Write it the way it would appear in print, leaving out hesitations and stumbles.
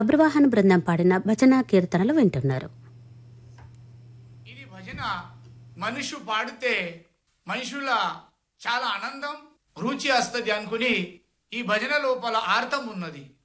అబ్రవాహన బృందం పాడిన భజన కీర్తనలు వింటున్నారు. ఇది భజన మనుషు పాడితే మనుషుల చాలా ఆనందం రుచి వస్తుంది అనుకుని ఈ భజన లోపల అర్థం ఉన్నది.